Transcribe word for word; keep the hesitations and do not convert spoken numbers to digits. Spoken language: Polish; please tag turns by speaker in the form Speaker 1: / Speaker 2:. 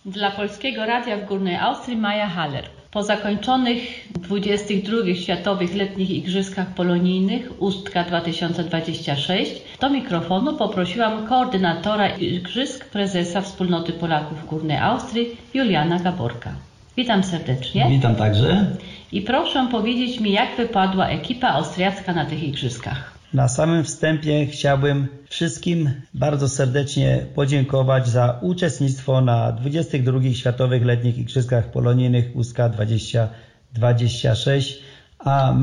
Speaker 1: Dla Polskiego Radia w Górnej Austrii Maja Haller. Po zakończonych dwudziestych drugich Światowych Letnich Igrzyskach Polonijnych Ustka dwa tysiące dwadzieścia sześć do mikrofonu poprosiłam koordynatora igrzysk, prezesa Wspólnoty Polaków w Górnej Austrii Juliana Gaborka. Witam serdecznie.
Speaker 2: Witam także.
Speaker 1: I proszę powiedzieć mi, jak wypadła ekipa austriacka na tych igrzyskach.
Speaker 2: Na samym wstępie chciałbym wszystkim bardzo serdecznie podziękować za uczestnictwo na dwudziestych drugich Światowych Letnich Igrzyskach Polonijnych Ustka dwa tysiące dwadzieścia sześć, a